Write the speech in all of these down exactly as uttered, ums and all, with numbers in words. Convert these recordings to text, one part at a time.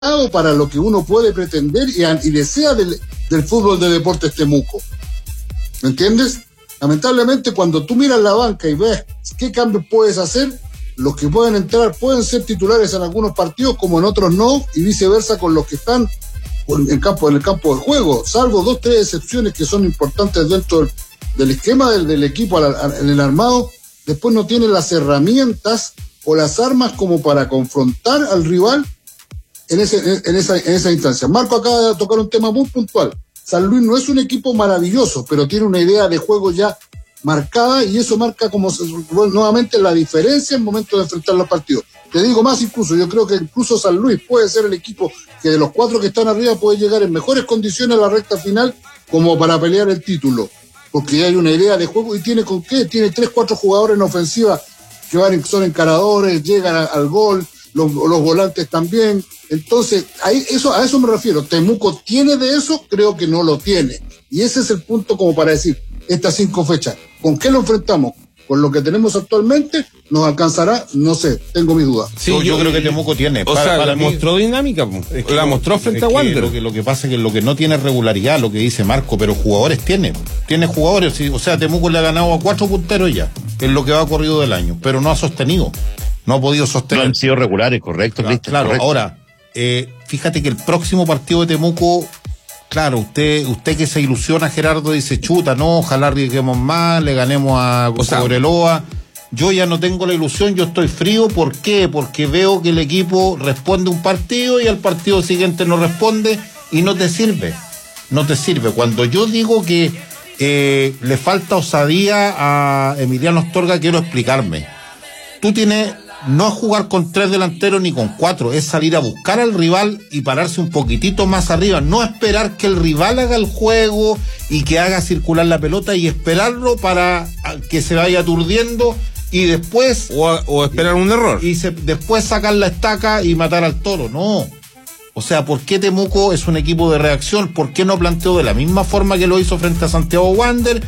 para lo que uno puede pretender y, y desea del, del fútbol de Deportes Temuco. ¿Me entiendes? Lamentablemente, cuando tú miras la banca y ves qué cambios puedes hacer, los que pueden entrar pueden ser titulares en algunos partidos, como en otros no, y viceversa con los que están en el campo, en el campo de juego, salvo dos, tres excepciones que son importantes dentro del, del esquema del, del equipo al, al, en el armado. Después no tienen las herramientas o las armas como para confrontar al rival en, ese, en, esa, en esa instancia. Marco acaba de tocar un tema muy puntual. San Luis no es un equipo maravilloso, pero tiene una idea de juego ya marcada, y eso marca como bueno, nuevamente la diferencia en momento de enfrentar los partidos. Te digo más, incluso yo creo que incluso San Luis puede ser el equipo que de los cuatro que están arriba puede llegar en mejores condiciones a la recta final como para pelear el título, porque hay una idea de juego y tiene con qué, tiene tres, cuatro jugadores en ofensiva que van, son encaradores, llegan a, al gol, los, los volantes también. Entonces, ahí, eso, a eso me refiero. Temuco tiene de eso, creo que no lo tiene. Y ese es el punto como para decir, estas cinco fechas, ¿con qué lo enfrentamos? ¿Con lo que tenemos actualmente? ¿Nos alcanzará? No sé, tengo mis dudas. Sí, yo, yo creo que Temuco tiene. O para, sea, para la mí, mostró dinámica, es que la mostró frente a Wander. Lo que, lo que pasa es que lo que no tiene es regularidad, lo que dice Marco, pero jugadores tiene. Tiene jugadores, o sea, Temuco le ha ganado a cuatro punteros ya, en lo que va corrido del año, pero no ha sostenido. No ha podido sostener. No han sido regulares, correcto, Claro, Cristian, claro. correcto. Ahora, eh, fíjate que el próximo partido de Temuco, claro, usted usted que se ilusiona, Gerardo, dice, chuta, no, ojalá arriesguemos más, le ganemos a O sea, Cobreloa. Yo ya no tengo la ilusión, yo estoy frío. ¿Por qué? Porque veo que el equipo responde un partido y al partido siguiente no responde y no te sirve. No te sirve. Cuando yo digo que eh, le falta osadía a Emiliano Astorga, quiero explicarme. Tú tienes, no es jugar con tres delanteros ni con cuatro, es salir a buscar al rival y pararse un poquitito más arriba, no esperar que el rival haga el juego y que haga circular la pelota y esperarlo para que se vaya aturdiendo y después O, o esperar un error. y se, después sacar la estaca y matar al toro. No. O sea, ¿por qué Temuco es un equipo de reacción? ¿Por qué no planteó de la misma forma que lo hizo frente a Santiago Wander,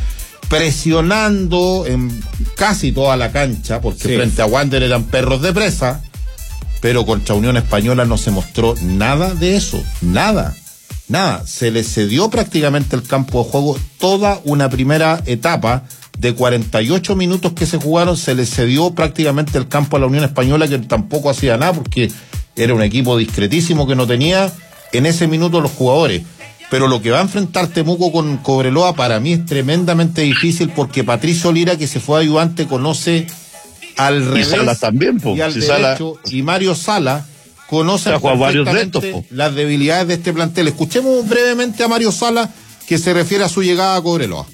presionando en casi toda la cancha? Porque Sí. frente a Wander eran perros de presa, pero contra Unión Española no se mostró nada de eso. Nada. Nada. Se le cedió prácticamente el campo de juego. Toda una primera etapa de cuarenta y ocho minutos que se jugaron, se le cedió prácticamente el campo a la Unión Española, que tampoco hacía nada porque era un equipo discretísimo que no tenía en ese minuto los jugadores. Pero lo que va a enfrentar Temuco con Cobreloa para mí es tremendamente difícil, porque Patricio Lira, que se fue ayudante, conoce al Y revés Salas también, po. y al Si Sala- derecho, y Mario Sala conoce Ha jugado varios perfectamente retos, po. las debilidades de este plantel. Escuchemos brevemente a Mario Sala, que se refiere a su llegada a Cobreloa.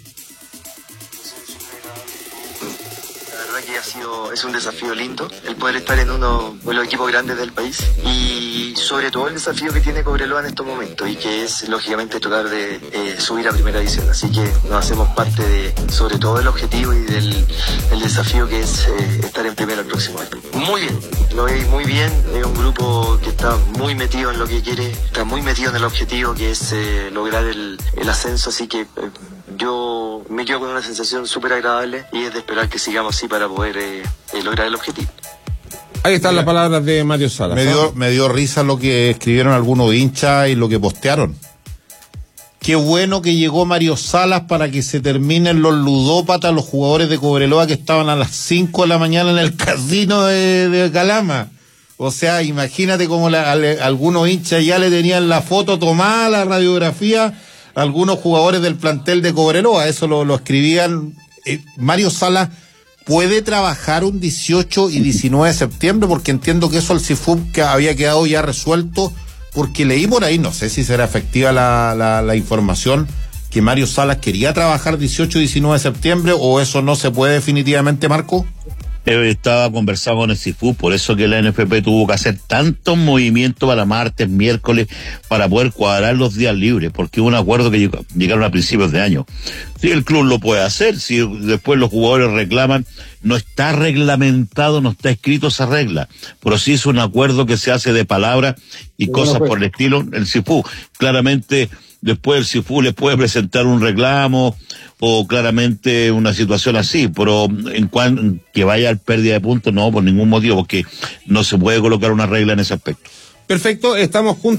La verdad que ha sido, es un desafío lindo el poder estar en uno de los equipos grandes del país, y sobre todo el desafío que tiene Cobreloa en estos momentos, y que es lógicamente tratar de eh, subir a primera división. Así que nos hacemos parte de, sobre todo del objetivo y del el desafío que es eh, estar en primera el próximo año. Muy bien, lo veis muy bien, es un grupo que está muy metido en lo que quiere, está muy metido en el objetivo que es eh, lograr el, el ascenso, así que eh, yo me quedo con una sensación súper agradable, y es de esperar que sigamos así para poder eh, eh, lograr el objetivo. Ahí están las palabras de Mario Salas. Me dio, me dio risa lo que escribieron algunos hinchas y lo que postearon. Qué bueno que llegó Mario Salas para que se terminen los ludópatas, los jugadores de Cobreloa que estaban a las cinco de la mañana en el casino de, de Calama. O sea, imagínate cómo la, ale, algunos hinchas ya le tenían la foto tomada, la radiografía, a algunos jugadores del plantel de Cobreloa. Eso lo, lo escribían. Eh, Mario Salas puede trabajar un dieciocho y diecinueve de septiembre, porque entiendo que eso el C I F U B que había quedado ya resuelto, porque leí por ahí, no sé si será efectiva la, la, la información, que Mario Salas quería trabajar dieciocho y diecinueve de septiembre, o eso no se puede definitivamente, Marco. Eh, estaba conversando con el C I F U, por eso que la N F P tuvo que hacer tantos movimientos para martes, miércoles, para poder cuadrar los días libres, porque hubo un acuerdo que llegó, llegaron a principios de año. Si el club lo puede hacer, si después los jugadores reclaman, no está reglamentado, no está escrito esa regla, pero sí es un acuerdo que se hace de palabra y Bueno, cosas pues. por el estilo. El C I F U, claramente, después el C I F U le puede presentar un reclamo o claramente una situación así, pero en cuanto que vaya al pérdida de puntos, no, por ningún motivo, porque no se puede colocar una regla en ese aspecto. Perfecto, estamos juntos.